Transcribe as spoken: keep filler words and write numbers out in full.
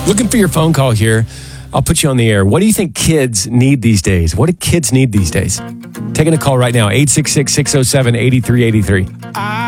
Looking for your phone call here. I'll put you on the air. What do you think kids need these days? What do kids need these days? Taking a call right now, eight six six, six oh seven, eight three eight three.